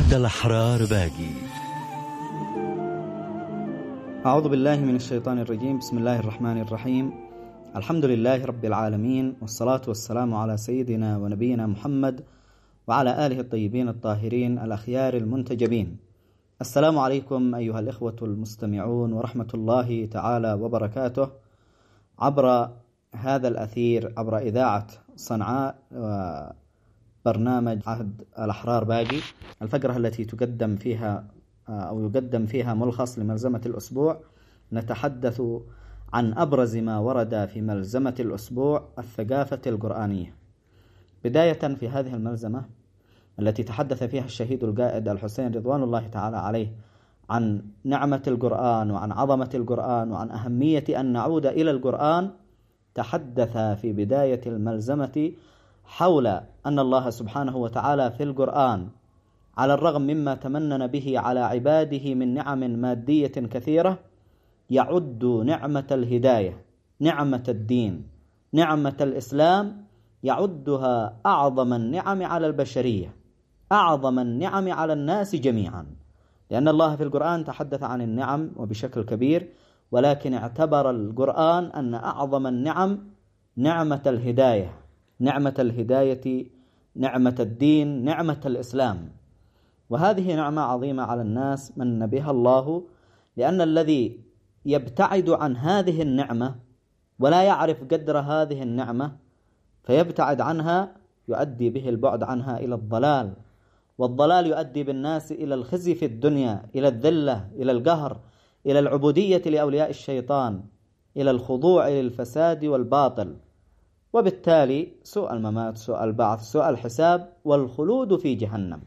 عبد الأحرار باقي. أعوذ بالله من الشيطان الرجيم. بسم الله الرحمن الرحيم. الحمد لله رب العالمين، والصلاة والسلام على سيدنا ونبينا محمد وعلى آله الطيبين الطاهرين الأخيار المنتجبين. السلام عليكم أيها الإخوة المستمعون ورحمة الله تعالى وبركاته عبر هذا الأثير، عبر إذاعة صنعاء برنامج عهد الأحرار باقي، الفقرة التي تقدم فيها أو يقدم فيها ملخص لملزمة الأسبوع. نتحدث عن أبرز ما ورد في ملزمة الأسبوع، الثقافة القرآنية. بداية في هذه الملزمة التي تحدث فيها الشهيد القائد الحسين رضوان الله تعالى عليه عن نعمة القرآن وعن عظمة القرآن وعن أهمية أن نعود إلى القرآن، تحدث في بداية الملزمة حول أن الله سبحانه وتعالى في القرآن على الرغم مما تمنن به على عباده من نعم مادية كثيرة، يعد نعمة الهداية، نعمة الدين، نعمة الإسلام، يعدها أعظم النعم على البشرية، أعظم النعم على الناس جميعا، لأن الله في القرآن تحدث عن النعم وبشكل كبير، ولكن اعتبر القرآن أن أعظم النعم نعمة الهداية، نعمة الهداية، نعمة الدين، نعمة الإسلام. وهذه نعمة عظيمة على الناس من بها الله، لأن الذي يبتعد عن هذه النعمة ولا يعرف قدر هذه النعمة فيبتعد عنها يؤدي به البعد عنها إلى الضلال، والضلال يؤدي بالناس إلى الخزي في الدنيا، إلى الذلة، إلى القهر، إلى العبودية لأولياء الشيطان، إلى الخضوع للفساد والباطل، وبالتالي سوء الممات، سوء البعث، سوء الحساب، والخلود في جهنم.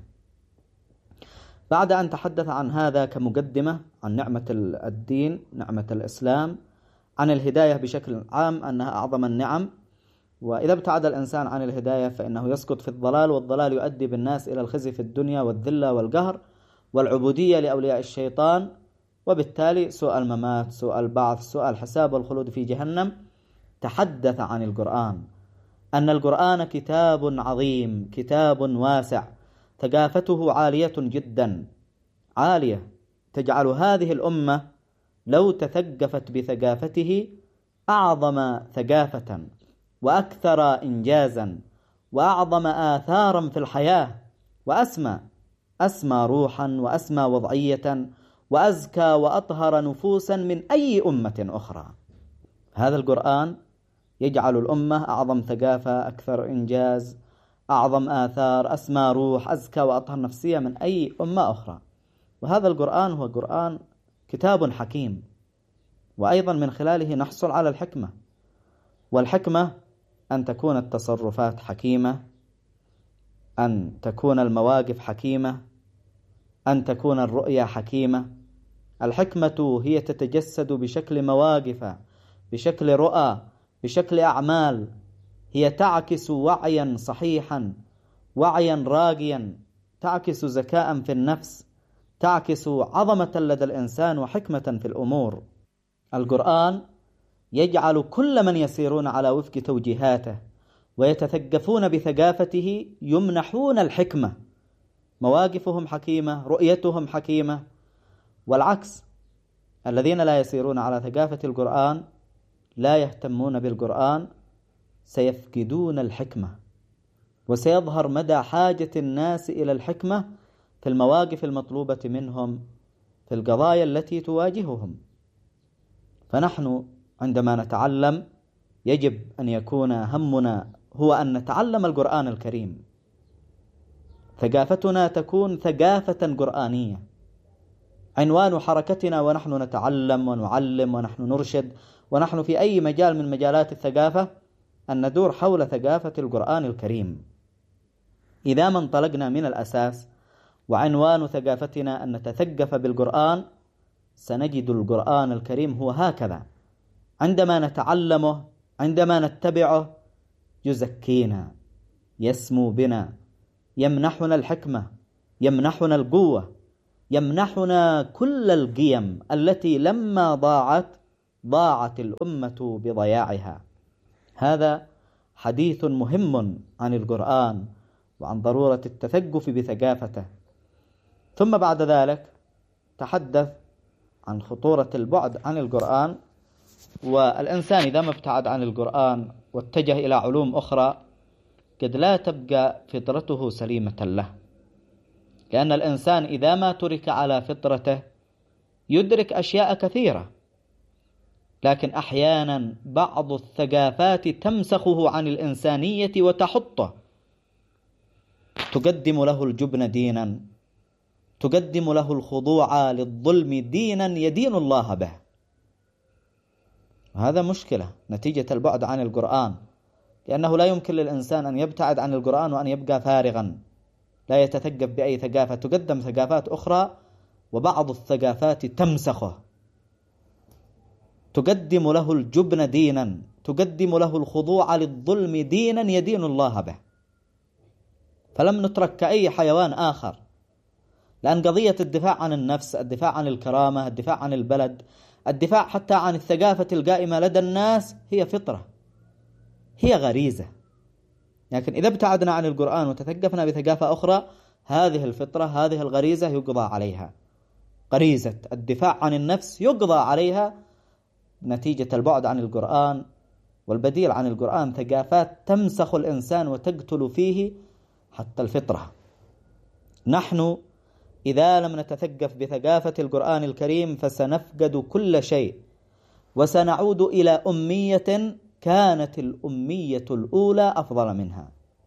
بعد أن تحدث عن هذا كمقدمة عن نعمة الدين، نعمة الإسلام، عن الهداية بشكل عام أنها أعظم النعم، وإذا ابتعد الإنسان عن الهداية فإنه يسقط في الضلال، والضلال يؤدي بالناس إلى الخزي في الدنيا والذلة والقهر والعبودية لأولياء الشيطان، وبالتالي سوء الممات، سوء البعث، سوء الحساب، والخلود في جهنم. تحدث عن القرآن أن القرآن كتاب عظيم، كتاب واسع، ثقافته عالية جدا، عالية، تجعل هذه الأمة لو تثقفت بثقافته أعظم ثقافة وأكثر إنجازا وأعظم آثارا في الحياة، وأسمى روحا وأسمى وضعية وأزكى وأطهر نفوسا من أي أمة أخرى. هذا القرآن يجعل الأمة أعظم ثقافة، أكثر إنجاز، أعظم آثار، أسمى روح، أزكى وأطهر نفسية من أي أمة أخرى. وهذا القرآن هو قرآن كتاب حكيم، وأيضا من خلاله نحصل على الحكمة، والحكمة أن تكون التصرفات حكيمة، أن تكون المواقف حكيمة، أن تكون الرؤية حكيمة. الحكمة هي تتجسد بشكل مواقف، بشكل رؤى، بشكل أعمال، هي تعكس وعيا صحيحا، وعيا راقيا، تعكس ذكاء في النفس، تعكس عظمة لدى الإنسان وحكمة في الأمور. القرآن يجعل كل من يسيرون على وفق توجيهاته ويتثقفون بثقافته يمنحون الحكمة، مواقفهم حكيمة، رؤيتهم حكيمة. والعكس، الذين لا يسيرون على ثقافة القرآن، لا يهتمون بالقرآن، سيفقدون الحكمة، وسيظهر مدى حاجة الناس إلى الحكمة في المواقف المطلوبة منهم، في القضايا التي تواجههم. فنحن عندما نتعلم يجب أن يكون همنا هو أن نتعلم القرآن الكريم، ثقافتنا تكون ثقافة قرآنية، عنوان حركتنا ونحن نتعلم ونعلم ونحن نرشد ونحن في أي مجال من مجالات الثقافة أن ندور حول ثقافة القرآن الكريم. إذا ما انطلقنا من الأساس وعنوان ثقافتنا أن نتثقف بالقرآن، سنجد القرآن الكريم هو هكذا، عندما نتعلمه، عندما نتبعه، يزكينا، يسمو بنا، يمنحنا الحكمة، يمنحنا القوة، يمنحنا كل القيم التي لما ضاعت الأمة بضياعها. هذا حديث مهم عن القرآن وعن ضرورة التثقف بثقافته. ثم بعد ذلك تحدث عن خطورة البعد عن القرآن، والإنسان إذا ما ابتعد عن القرآن واتجه إلى علوم أخرى قد لا تبقى فطرته سليمة له، لأن الإنسان إذا ما ترك على فطرته يدرك أشياء كثيرة، لكن أحيانا بعض الثقافات تمسخه عن الإنسانية وتحطه، تقدم له الجبن دينا، تقدم له الخضوع للظلم دينا يدين الله به. هذا مشكلة نتيجة البعد عن القرآن، لأنه لا يمكن للإنسان أن يبتعد عن القرآن وأن يبقى فارغا لا يتثقف بأي ثقافة. تقدم ثقافات أخرى وبعض الثقافات تمسخه، تقدم له الجبن دينا، تقدم له الخضوع للظلم دينا يدين الله به. فلم نترك كأي حيوان آخر، لأن قضية الدفاع عن النفس، الدفاع عن الكرامة، الدفاع عن البلد، الدفاع حتى عن الثقافة القائمة لدى الناس هي فطرة، هي غريزة. لكن إذا ابتعدنا عن القرآن وتثقفنا بثقافة أخرى، هذه الفطرة، هذه الغريزة يقضى عليها. غريزة الدفاع عن النفس يقضى عليها نتيجة البعد عن القرآن، والبديل عن القرآن ثقافات تمسخ الإنسان وتقتل فيه حتى الفطرة. نحن إذا لم نتثقف بثقافة القرآن الكريم فسنفقد كل شيء، وسنعود إلى أمية كانت الأمية الأولى أفضل منها.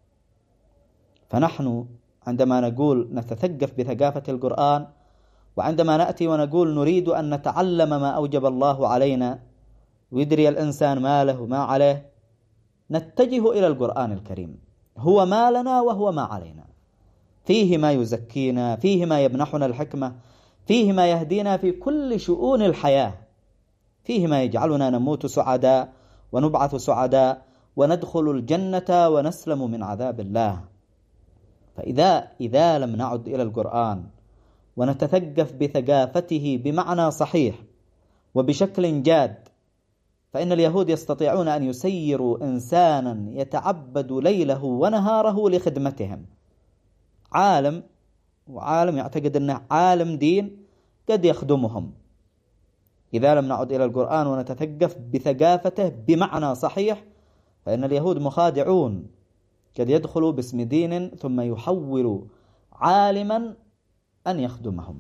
فنحن عندما نقول نتثقف بثقافة القرآن، وعندما نأتي ونقول نريد أن نتعلم ما أوجب الله علينا ويدري الإنسان ما له وما عليه، نتجه إلى القرآن الكريم، هو ما لنا وهو ما علينا، فيه ما يزكينا، فيه ما يمنحنا الحكمة، فيه ما يهدينا في كل شؤون الحياة، فيه ما يجعلنا نموت سعداء ونبعث سعداء وندخل الجنة ونسلم من عذاب الله. فإذا لم نعد إلى القرآن ونتثقف بثقافته بمعنى صحيح وبشكل جاد، فإن اليهود يستطيعون أن يسيروا إنسانا يتعبد ليله ونهاره لخدمتهم، عالم يعتقد أنه عالم دين قد يخدمهم. إذا لم نعد إلى القرآن ونتثقف بثقافته بمعنى صحيح، فإن اليهود مخادعون، قد يدخلوا باسم دين ثم يحولوا عالما أن يخدمهم.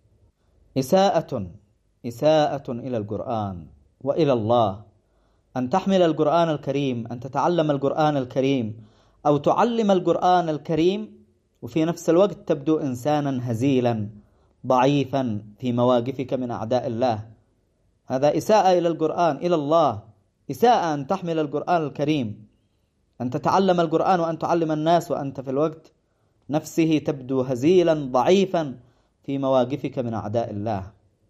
إساءة إلى القرآن وإلى الله أن تحمل القرآن الكريم، أن تتعلم القرآن الكريم أو تعلم القرآن الكريم، وفي نفس الوقت تبدو إنسانا هزيلا ضعيفا في مواقفك من أعداء الله. هذا إساءة إلى القرآن، إلى الله. إساءة أن تحمل القرآن الكريم، أن تتعلم القرآن وأن تعلم الناس وأنت في الوقت نفسه تبدو هزيلا ضعيفا في مواقفك من أعداء الله.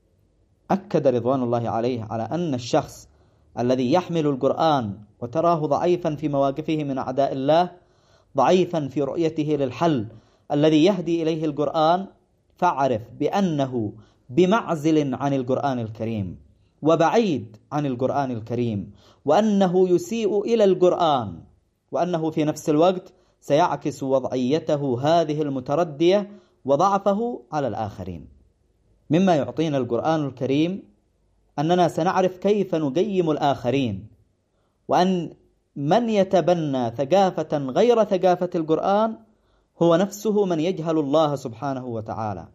أكد رضوان الله عليه على أن الشخص الذي يحمل القرآن وتراه ضعيفا في مواقفه من أعداء الله، ضعيفا في رؤيته للحل الذي يهدي إليه القرآن، فاعرف بأنه بمعزل عن القرآن الكريم وبعيد عن القرآن الكريم، وأنه يسيء إلى القرآن، وأنه في نفس الوقت سيعكس وضعيته هذه المتردية وضعفه على الآخرين. مما يعطينا القرآن الكريم أننا سنعرف كيف نقيم الآخرين، وأن من يتبنى ثقافة غير ثقافة القرآن هو نفسه من يجهل الله سبحانه وتعالى.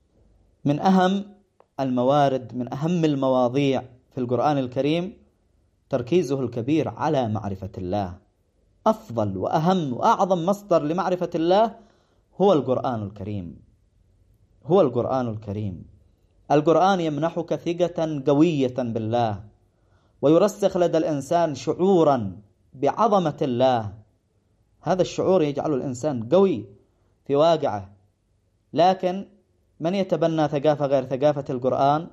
من أهم الموارد، من أهم المواضيع في القرآن الكريم تركيزه الكبير على معرفة الله. أفضل وأهم وأعظم مصدر لمعرفة الله هو القرآن الكريم، هو القرآن الكريم. القرآن يمنحك ثقة قوية بالله، ويرسخ لدى الإنسان شعورا بعظمة الله. هذا الشعور يجعل الإنسان قوي في واقعه. لكن من يتبنى ثقافة غير ثقافة القرآن،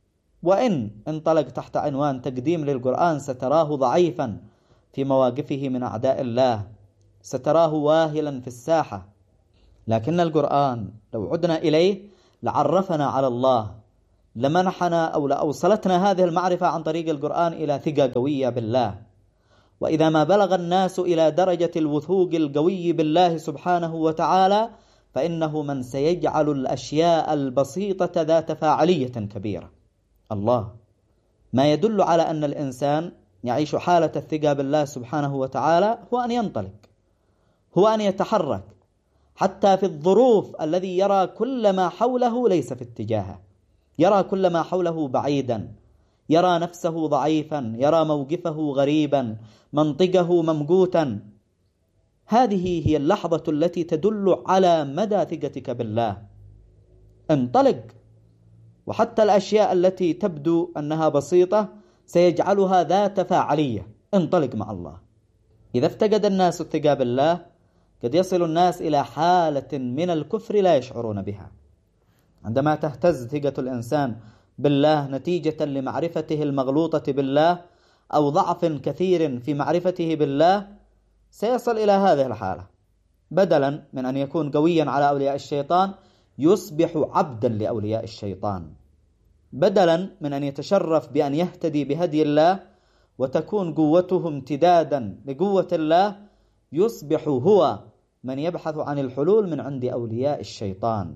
وإن انطلق تحت عنوان تقديم للقرآن، ستراه ضعيفا في مواقفه من أعداء الله، ستراه واهلا في الساحة. لكن القرآن لو عدنا إليه لعرفنا على الله، لمنحنا أو لأوصلتنا هذه المعرفة عن طريق القرآن إلى ثقة قوية بالله. وإذا ما بلغ الناس إلى درجة الوثوق القوي بالله سبحانه وتعالى، فإنه من سيجعل الأشياء البسيطة ذات فاعلية كبيرة. الله، ما يدل على أن الإنسان يعيش حالة الثقة بالله سبحانه وتعالى هو أن ينطلق، هو أن يتحرك حتى في الظروف الذي يرى كل ما حوله ليس في اتجاهه، يرى كل ما حوله بعيدا، يرى نفسه ضعيفا، يرى موقفه غريبا، منطقه ممقوتا. هذه هي اللحظة التي تدل على مدى ثقتك بالله. انطلق، وحتى الأشياء التي تبدو أنها بسيطة سيجعلها ذات فاعلية. انطلق مع الله. إذا افتقد الناس الثقة بالله قد يصل الناس إلى حالة من الكفر لا يشعرون بها. عندما تهتز ثقة الإنسان بالله نتيجة لمعرفته المغلوطة بالله أو ضعف كثير في معرفته بالله، سيصل إلى هذه الحالة. بدلا من أن يكون قويا على أولياء الشيطان يصبح عبدا لأولياء الشيطان. بدلا من أن يتشرف بأن يهتدي بهدي الله وتكون قوته امتدادا لقوة الله، يصبح هو من يبحث عن الحلول من عند أولياء الشيطان.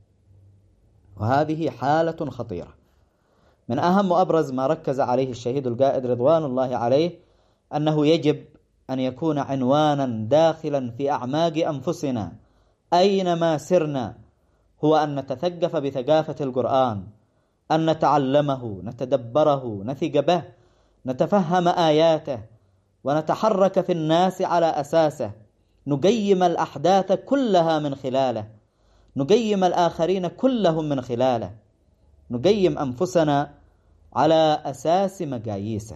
وهذه حالة خطيرة. من أهم وأبرز ما ركز عليه الشهيد القائد رضوان الله عليه أنه يجب أن يكون عنوانا داخلا في أعماق أنفسنا أينما سرنا، هو أن نتثقف بثقافة القرآن، أن نتعلمه، نتدبره، نثق به، نتفهم آياته، ونتحرك في الناس على أساسه، نقيم الأحداث كلها من خلاله، نقيم الآخرين كلهم من خلاله، نقيم أنفسنا على أساس مقاييسه.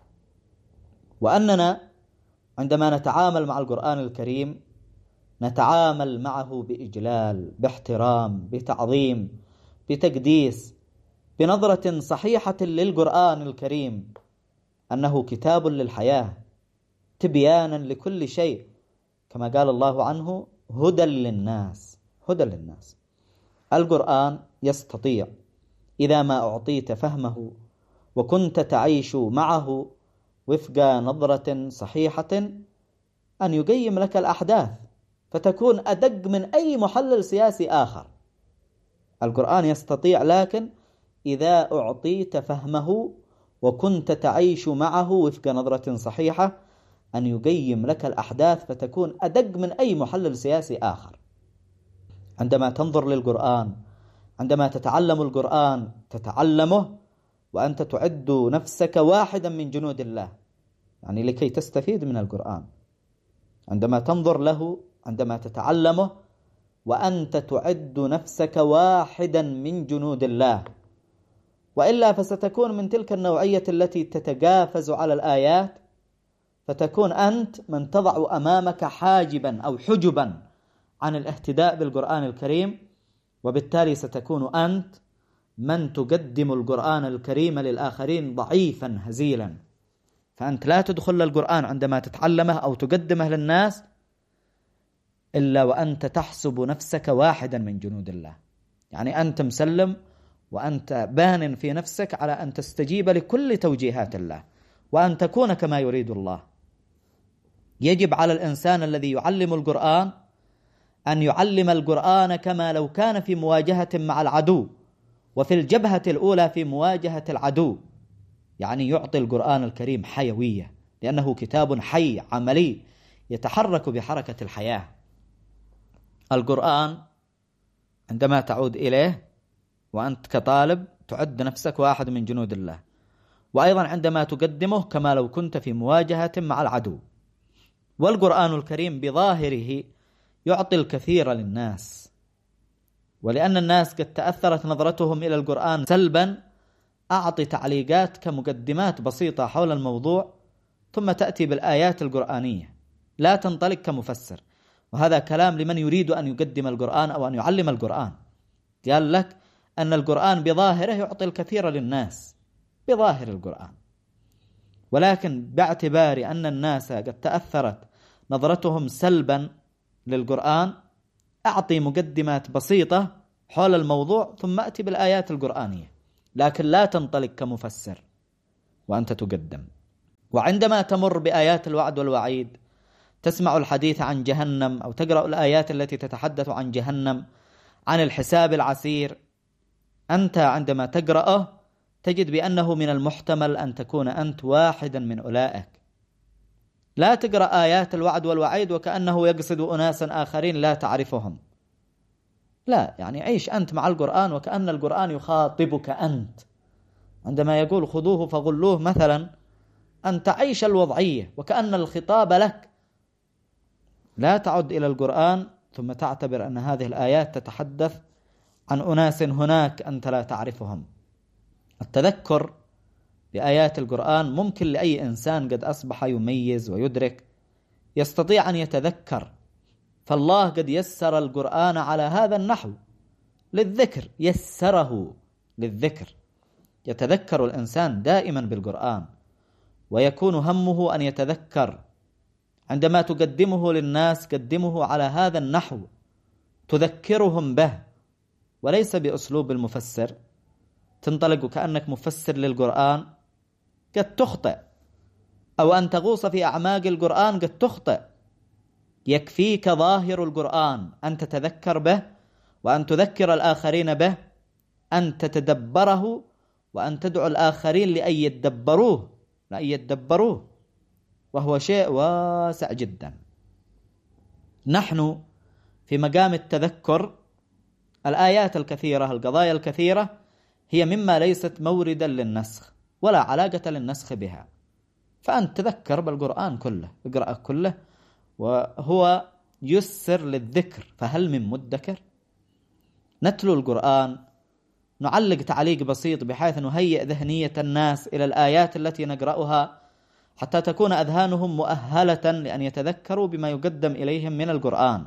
وأننا عندما نتعامل مع القرآن الكريم نتعامل معه بإجلال، باحترام، بتعظيم، بتقديس، بنظرة صحيحة للقرآن الكريم، أنه كتاب للحياة، تبيانا لكل شيء، كما قال الله عنه: هدى للناس. هدى للناس. القرآن يستطيع إذا ما أعطيت فهمه وكنت تعيش معه وفق نظرة صحيحة أن يقيم لك الأحداث فتكون أدق من أي محلل سياسي آخر. القرآن يستطيع، لكن إذا أعطيت فهمه وكنت تعيش معه وفق نظرة صحيحة أن يقيم لك الأحداث فتكون أدق من أي محلل سياسي آخر. عندما تنظر للقرآن، عندما تتعلم القرآن، تتعلمه وأنت تعد نفسك واحدا من جنود الله، يعني لكي تستفيد من القرآن. عندما تنظر له، عندما تتعلمه وأنت تعد نفسك واحدا من جنود الله، وإلا فستكون من تلك النوعية التي تتقافز على الآيات، فتكون أنت من تضع أمامك حاجبا أو حجبا عن الاهتداء بالقرآن الكريم، وبالتالي ستكون أنت من تقدم القرآن الكريم للآخرين ضعيفا هزيلا. فأنت لا تدخل القرآن عندما تتعلمه أو تقدمه للناس إلا وأنت تحسب نفسك واحدا من جنود الله، يعني أنت مسلم وأنت بان في نفسك على أن تستجيب لكل توجيهات الله وأن تكون كما يريد الله. يجب على الإنسان الذي يعلم القرآن أن يعلم القرآن كما لو كان في مواجهة مع العدو، وفي الجبهة الأولى في مواجهة العدو، يعني يعطي القرآن الكريم حيوية، لأنه كتاب حي عملي يتحرك بحركة الحياة. القرآن عندما تعود إليه وأنت كطالب تعد نفسك واحد من جنود الله، وأيضا عندما تقدمه كما لو كنت في مواجهة مع العدو. والقرآن الكريم بظاهره يعطي الكثير للناس، ولأن الناس قد تأثرت نظرتهم إلى القرآن سلبا، أعطي تعليقات كمقدمات بسيطة حول الموضوع، ثم تأتي بالآيات القرآنية، لا تنطلق كمفسر. وهذا كلام لمن يريد أن يقدم القرآن أو أن يعلم القرآن. قال لك أن القرآن بظاهره يعطي الكثير للناس، بظاهر القرآن، ولكن باعتبار أن الناس قد تأثرت نظرتهم سلبا للقرآن، أعطي مقدمات بسيطة حول الموضوع ثم أتي بالآيات القرآنية، لكن لا تنطلق كمفسر وأنت تقدم. وعندما تمر بآيات الوعد والوعيد تسمع الحديث عن جهنم أو تقرأ الآيات التي تتحدث عن جهنم، عن الحساب العسير، أنت عندما تقرأه تجد بأنه من المحتمل أن تكون أنت واحدا من أولئك. لا تقرأ آيات الوعد والوعيد وكأنه يقصد أناسا آخرين لا تعرفهم. لا، يعني عيش أنت مع القرآن وكأن القرآن يخاطبك أنت. عندما يقول خذوه فغلوه مثلا، أن تعيش الوضعية وكأن الخطاب لك. لا تعد إلى القرآن ثم تعتبر أن هذه الآيات تتحدث عن أناس هناك أنت لا تعرفهم. التذكر بآيات القرآن ممكن لأي إنسان قد أصبح يميز ويدرك، يستطيع أن يتذكر. فالله قد يسر القرآن على هذا النحو للذكر، يسره للذكر. يتذكر الإنسان دائما بالقرآن، ويكون همه أن يتذكر. عندما تقدمه للناس قدمه على هذا النحو، تذكرهم به، وليس بأسلوب المفسر. تنطلق كأنك مفسر للقرآن، قد تخطئ، أو أن تغوص في أعماق القرآن، قد تخطئ. يكفيك ظاهر القرآن أن تتذكر به، وأن تذكر الآخرين به، أن تتدبره، وأن تدعو الآخرين لأن يتدبروه، وهو شيء واسع جدا. نحن في مقام التذكر. الآيات الكثيرة، القضايا الكثيرة هي مما ليست موردا للنسخ ولا علاقة للنسخ بها، فأنت تذكر بالقرآن كله، اقرأ كله، وهو يسر للذكر. فهل من مدكر؟ نتلو القرآن، نعلق تعليق بسيط بحيث نهيئ ذهنية الناس إلى الآيات التي نقرأها، حتى تكون أذهانهم مؤهلة لأن يتذكروا بما يقدم إليهم من القرآن.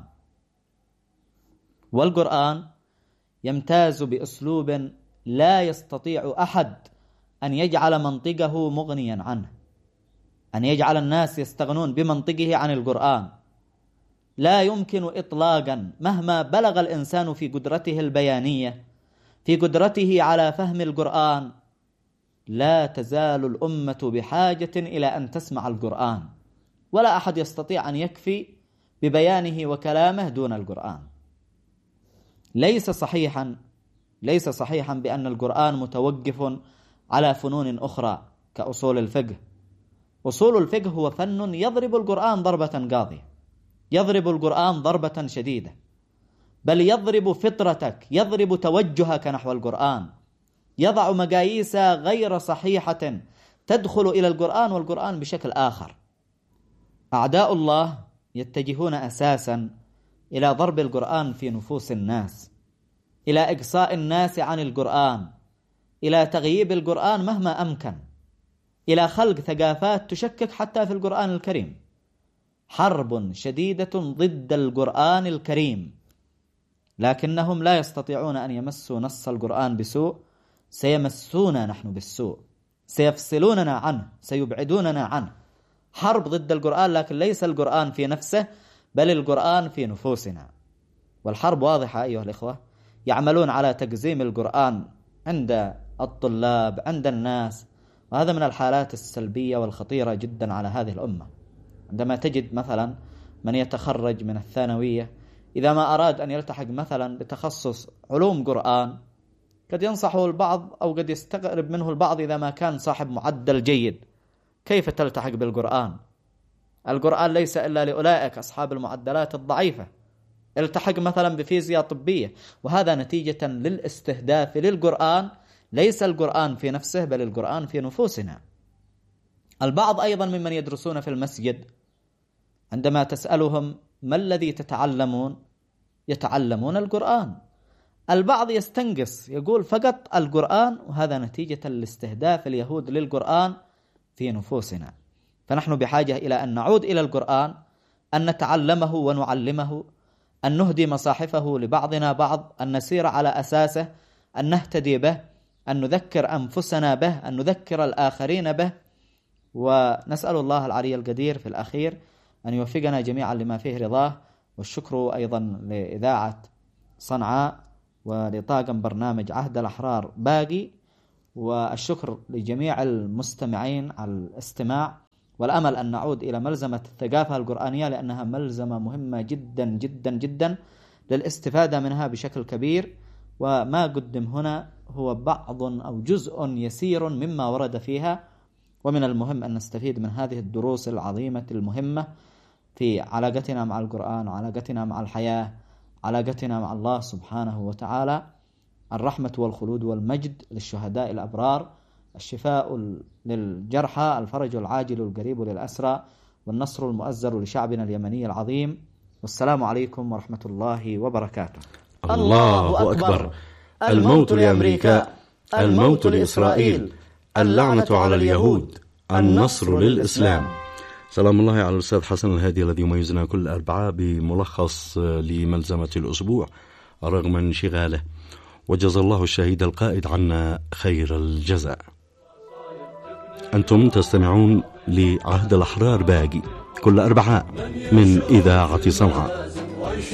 والقرآن يمتاز بأسلوب لا يستطيع أحد أن يجعل منطقه مغنيا عنه، أن يجعل الناس يستغنون بمنطقه عن القرآن. لا يمكن إطلاقا، مهما بلغ الإنسان في قدرته البيانية، في قدرته على فهم القرآن، لا تزال الأمة بحاجة إلى أن تسمع القرآن، ولا أحد يستطيع أن يكفي ببيانه وكلامه دون القرآن. ليس صحيحا بأن القرآن متوقف على فنون أخرى كأصول الفقه. أصول الفقه هو فن يضرب القرآن ضربة قاضية، يضرب القرآن ضربة شديدة، بل يضرب فطرتك، يضرب توجهك نحو القرآن، يضع مقاييس غير صحيحة تدخل إلى القرآن والقرآن بشكل آخر. أعداء الله يتجهون أساسا إلى ضرب القرآن في نفوس الناس، إلى إقصاء الناس عن القرآن، إلى تغييب القرآن مهما أمكن، إلى خلق ثقافات تشكك حتى في القرآن الكريم. حرب شديدة ضد القرآن الكريم، لكنهم لا يستطيعون أن يمسوا نص القرآن بسوء. سيمسونا نحن بالسوء، سيفصلوننا عنه، سيبعدوننا عنه. حرب ضد القرآن، لكن ليس القرآن في نفسه، بل القرآن في نفوسنا. والحرب واضحة أيها الإخوة. يعملون على تقزيم القرآن عند الطلاب، عند الناس، وهذا من الحالات السلبية والخطيرة جدا على هذه الأمة. عندما تجد مثلا من يتخرج من الثانوية، إذا ما أراد أن يلتحق مثلا بتخصص علوم قرآن، قد ينصحه البعض أو قد يستغرب منه البعض إذا ما كان صاحب معدل جيد: كيف تلتحق بالقرآن؟ القرآن ليس إلا لأولئك أصحاب المعدلات الضعيفة. التحق مثلا بفيزياء طبية، وهذا نتيجة للاستهداف للقرآن. ليس القرآن في نفسه، بل القرآن في نفوسنا. البعض أيضا ممن يدرسون في المسجد، عندما تسألهم ما الذي تتعلمون؟ يتعلمون القرآن. البعض يستنقص، يقول فقط القرآن، وهذا نتيجة لاستهداف اليهود للقرآن في نفوسنا. فنحن بحاجة إلى أن نعود إلى القرآن، أن نتعلمه ونعلمه، أن نهدي مصاحفه لبعضنا بعض، أن نسير على أساسه، أن نهتدي به، أن نذكر أنفسنا به، أن نذكر الآخرين به. ونسأل الله العلي القدير في الأخير أن يوفقنا جميعا لما فيه رضاه. والشكر أيضا لإذاعة صنعاء ولطاقم برنامج عهد الأحرار باقي، والشكر لجميع المستمعين على الاستماع، والأمل أن نعود إلى ملزمة الثقافة القرآنية، لأنها ملزمة مهمة جدا جدا جدا للاستفادة منها بشكل كبير. وما قدم هنا هو بعض أو جزء يسير مما ورد فيها، ومن المهم أن نستفيد من هذه الدروس العظيمة المهمة في علاقتنا مع القرآن، علاقتنا مع الحياة، علاقتنا مع الله سبحانه وتعالى. الرحمة والخلود والمجد للشهداء الأبرار، الشفاء للجرحى، الفرج العاجل القريب للأسرى، والنصر المؤزر لشعبنا اليمني العظيم. والسلام عليكم ورحمة الله وبركاته. الله أكبر. الموت لأمريكا، الموت لإسرائيل، اللعنة على اليهود، النصر للإسلام. سلام الله على الأستاذ حسن الهادي الذي يميزنا كل أربعاء بملخص لملزمة الأسبوع رغم انشغاله، وجزا الله الشهيد القائد عنا خير الجزاء. أنتم تستمعون لعهد الأحرار باقي كل أربعاء من إذاعة صنعاء.